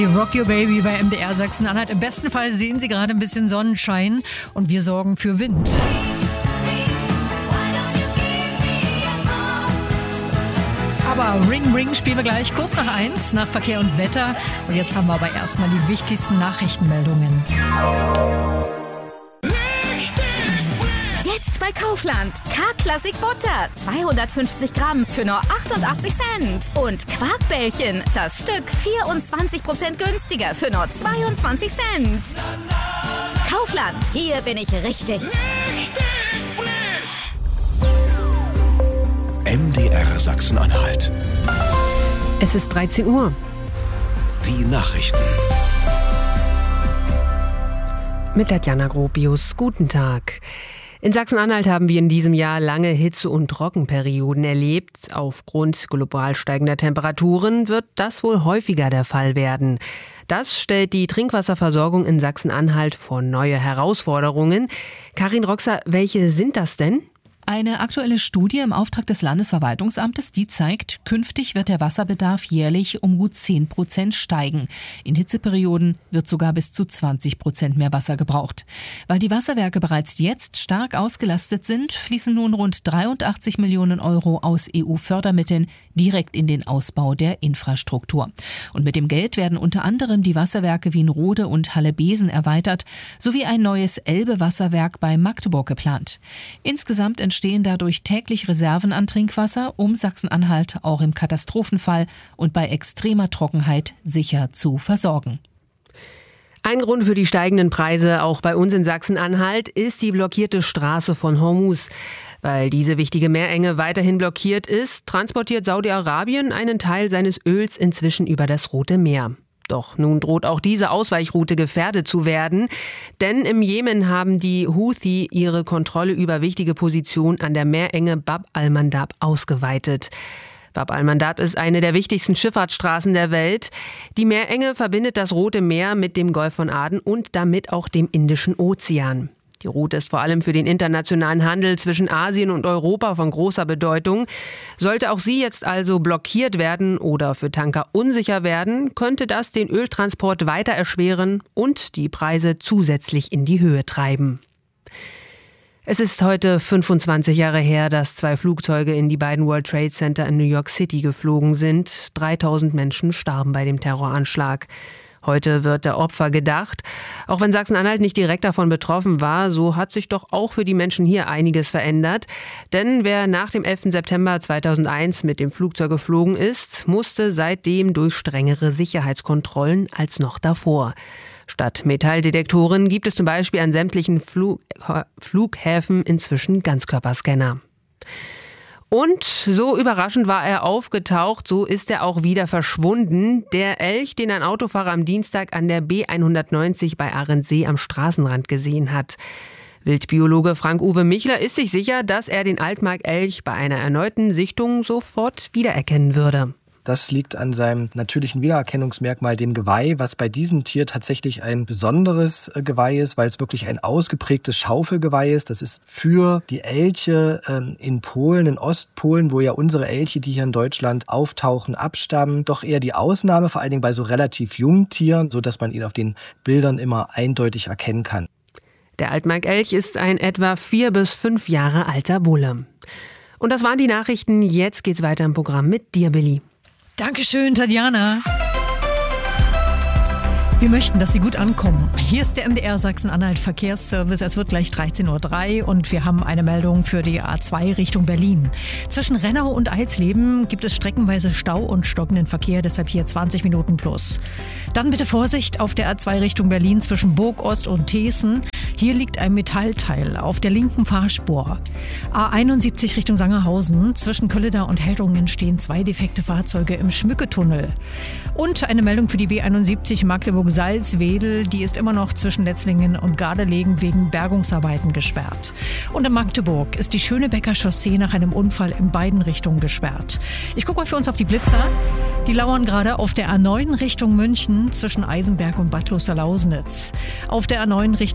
Rock Your Baby bei MDR Sachsen-Anhalt. Im besten Fall sehen Sie gerade ein bisschen Sonnenschein und wir sorgen für Wind. Aber Ring Ring spielen wir gleich kurz nach 1, nach Verkehr und Wetter. Und jetzt haben wir aber erstmal die wichtigsten Nachrichtenmeldungen. Jetzt bei Kaufland. K-Classic Butter, 250 Gramm für nur 88 Cent. Und Quarkbällchen, das Stück 24% günstiger für nur 22 Cent. Kaufland, hier bin ich richtig. MDR Sachsen-Anhalt. Es ist 13 Uhr. Die Nachrichten. Mit Tatjana Gropius. Guten Tag. In Sachsen-Anhalt haben wir in diesem Jahr lange Hitze- und Trockenperioden erlebt. Aufgrund global steigender Temperaturen wird das wohl häufiger der Fall werden. Das stellt die Trinkwasserversorgung in Sachsen-Anhalt vor neue Herausforderungen. Karin Roxer, welche sind das denn? Eine aktuelle Studie im Auftrag des Landesverwaltungsamtes, die zeigt, künftig wird der Wasserbedarf jährlich um gut 10% steigen. In Hitzeperioden wird sogar bis zu 20% mehr Wasser gebraucht. Weil die Wasserwerke bereits jetzt stark ausgelastet sind, fließen nun rund 83 Millionen Euro aus EU-Fördermitteln direkt in den Ausbau der Infrastruktur. Und mit dem Geld werden unter anderem die Wasserwerke Wienrode und Halle-Besen erweitert, sowie ein neues Elbe-Wasserwerk bei Magdeburg geplant. Insgesamt entstehen dadurch täglich Reserven an Trinkwasser, um Sachsen-Anhalt auch im Katastrophenfall und bei extremer Trockenheit sicher zu versorgen. Ein Grund für die steigenden Preise auch bei uns in Sachsen-Anhalt ist die blockierte Straße von Hormuz. Weil diese wichtige Meerenge weiterhin blockiert ist, transportiert Saudi-Arabien einen Teil seines Öls inzwischen über das Rote Meer. Doch nun droht auch diese Ausweichroute gefährdet zu werden, denn im Jemen haben die Houthi ihre Kontrolle über wichtige Positionen an der Meerenge Bab al-Mandab ausgeweitet. Bab al-Mandab ist eine der wichtigsten Schifffahrtsstraßen der Welt. Die Meerenge verbindet das Rote Meer mit dem Golf von Aden und damit auch dem Indischen Ozean. Die Route ist vor allem für den internationalen Handel zwischen Asien und Europa von großer Bedeutung. Sollte auch sie jetzt also blockiert werden oder für Tanker unsicher werden, könnte das den Öltransport weiter erschweren und die Preise zusätzlich in die Höhe treiben. Es ist heute 25 Jahre her, dass 2 Flugzeuge in die beiden World Trade Center in New York City geflogen sind. 3000 Menschen starben bei dem Terroranschlag. Heute wird der Opfer gedacht. Auch wenn Sachsen-Anhalt nicht direkt davon betroffen war, so hat sich doch auch für die Menschen hier einiges verändert. Denn wer nach dem 11. September 2001 mit dem Flugzeug geflogen ist, musste seitdem durch strengere Sicherheitskontrollen als noch davor. Statt Metalldetektoren gibt es zum Beispiel an sämtlichen Flughäfen inzwischen Ganzkörperscanner. Und so überraschend war er aufgetaucht, so ist er auch wieder verschwunden. Der Elch, den ein Autofahrer am Dienstag an der B190 bei Ahrensee am Straßenrand gesehen hat. Wildbiologe Frank-Uwe Michler ist sich sicher, dass er den Altmark-Elch bei einer erneuten Sichtung sofort wiedererkennen würde. Das liegt an seinem natürlichen Wiedererkennungsmerkmal, dem Geweih, was bei diesem Tier tatsächlich ein besonderes Geweih ist, weil es wirklich ein ausgeprägtes Schaufelgeweih ist. Das ist für die Elche in Polen, in Ostpolen, wo ja unsere Elche, die hier in Deutschland auftauchen, abstammen, doch eher die Ausnahme, vor allen Dingen bei so relativ jungen Tieren, sodass man ihn auf den Bildern immer eindeutig erkennen kann. Der Altmark-Elch ist ein etwa 4 bis 5 Jahre alter Bulle. Und das waren die Nachrichten. Jetzt geht's weiter im Programm mit dir, Billy. Dankeschön, Tatjana. Wir möchten, dass Sie gut ankommen. Hier ist der MDR Sachsen-Anhalt Verkehrsservice. Es wird gleich 13.03 Uhr und wir haben eine Meldung für die A2 Richtung Berlin. Zwischen Rennau und Eilsleben gibt es streckenweise Stau und stockenden Verkehr, deshalb hier 20 Minuten plus. Dann bitte Vorsicht auf der A2 Richtung Berlin zwischen Burgost und Thesen. Hier liegt ein Metallteil auf der linken Fahrspur. A71 Richtung Sangerhausen. Zwischen Kölleda und Heldringen stehen 2 defekte Fahrzeuge im Schmücketunnel. Und eine Meldung für die B71 Magdeburg-Salzwedel. Die ist immer noch zwischen Letzlingen und Gardelegen wegen Bergungsarbeiten gesperrt. Und in Magdeburg ist die Schönebecker Chaussee nach einem Unfall in beiden Richtungen gesperrt. Ich gucke mal für uns auf die Blitzer. Die lauern gerade auf der A9 Richtung München zwischen Eisenberg und Bad Klosterlausnitz. Auf der A9 Richtung Berlin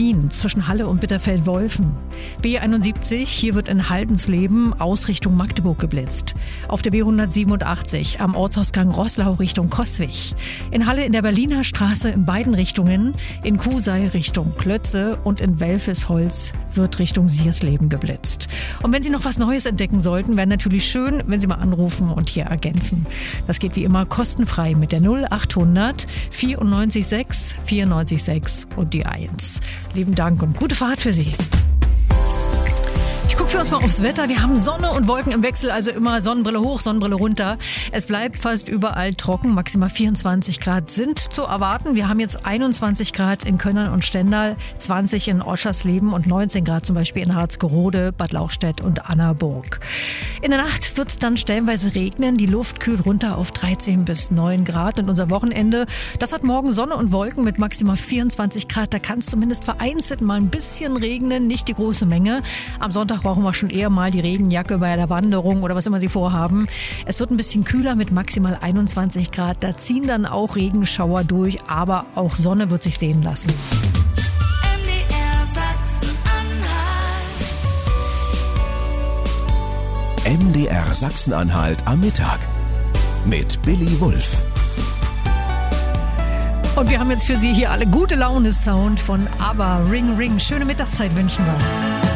Berlin zwischen Halle und Bitterfeld-Wolfen. B71, hier wird in Haldensleben Ausrichtung Magdeburg geblitzt. Auf der B187 am Ortsausgang Roßlau Richtung Coswig. In Halle in der Berliner Straße in beiden Richtungen. In Kusei Richtung Klötze und in Welfesholz wird Richtung Siersleben geblitzt. Und wenn Sie noch was Neues entdecken sollten, wäre natürlich schön, wenn Sie mal anrufen und hier ergänzen. Das geht wie immer kostenfrei mit der 0800 94 6 94 6 und die 1. Lieben Dank und gute Fahrt für Sie. Ich gucke für uns mal aufs Wetter. Wir haben Sonne und Wolken im Wechsel, also immer Sonnenbrille hoch, Sonnenbrille runter. Es bleibt fast überall trocken. Maximal 24 Grad sind zu erwarten. Wir haben jetzt 21 Grad in Könnern und Stendal, 20 in Oschersleben und 19 Grad zum Beispiel in Harzgerode, Bad Lauchstädt und Annaburg. In der Nacht wird es dann stellenweise regnen. Die Luft kühlt runter auf 13 bis 9 Grad. Und unser Wochenende, das hat morgen Sonne und Wolken mit maximal 24 Grad. Da kann es zumindest vereinzelt mal ein bisschen regnen, nicht die große Menge. Am Sonntag brauchen wir schon eher mal die Regenjacke bei der Wanderung oder was immer Sie vorhaben. Es wird ein bisschen kühler mit maximal 21 Grad. Da ziehen dann auch Regenschauer durch, aber auch Sonne wird sich sehen lassen. MDR Sachsen-Anhalt am Mittag mit Billy Wulff. Und wir haben jetzt für Sie hier alle gute Laune-Sound von ABBA, Ring Ring. Schöne Mittagszeit wünschen wir.